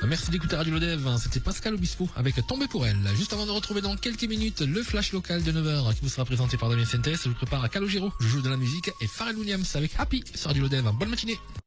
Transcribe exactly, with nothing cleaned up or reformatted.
Merci d'écouter Radio Lodev, c'était Pascal Obispo avec Tomber pour elle. Juste avant de retrouver dans quelques minutes le flash local de neuf heures qui vous sera présenté par Damien Sentes, je vous prépare à Calogero, je joue de la musique et Pharrell Williams avec Happy sur Radio Lodev. Bonne matinée.